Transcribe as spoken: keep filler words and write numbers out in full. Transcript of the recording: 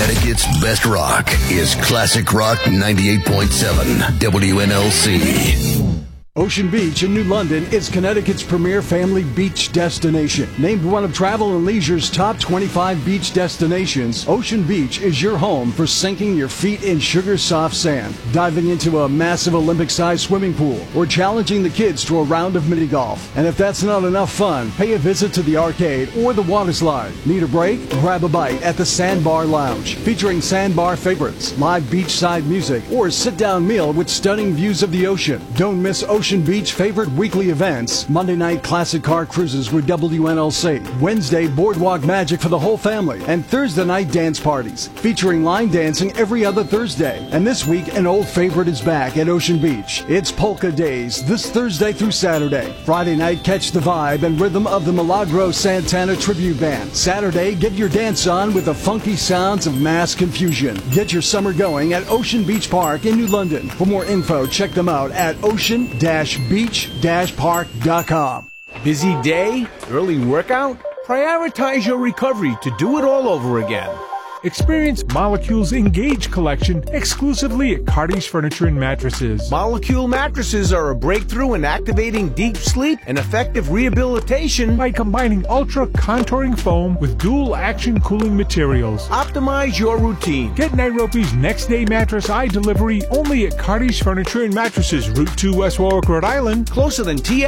Connecticut's best rock is Classic Rock ninety-eight point seven W N L C. Ocean Beach in New London is Connecticut's premier family beach destination. Named one of Travel and Leisure's top twenty-five beach destinations, Ocean Beach is your home for sinking your feet in sugar-soft sand, diving into a massive Olympic-sized swimming pool, or challenging the kids to a round of mini-golf. And if that's not enough fun, pay a visit to the arcade or the water slide. Need a break? Grab a bite at the Sandbar Lounge, featuring Sandbar favorites, live beachside music, or a sit-down meal with stunning views of the ocean. Don't miss Ocean Beach favorite weekly events: Monday night classic car cruises with W N L C, Wednesday boardwalk magic for the whole family, and Thursday night dance parties featuring line dancing every other Thursday. And this week, an old favorite is back at Ocean Beach. It's Polka Days this Thursday through Saturday. Friday night, catch the vibe and rhythm of the Milagro Santana Tribute Band. Saturday, get your dance on with the funky sounds of Mass Confusion. Get your summer going at Ocean Beach Park in New London. For more info, check them out at ocean beach park dot com. Busy day? Early workout? Prioritize your recovery to do it all over again. Experience Molecule's Engage collection exclusively at Cardi's Furniture and Mattresses. Molecule mattresses are a breakthrough in activating deep sleep and effective rehabilitation by combining ultra contouring foam with dual action cooling materials. Optimize your routine. Get Nairobi's next day mattress eye delivery only at Cardi's Furniture and Mattresses, Route two, West Warwick, Rhode Island. Closer than T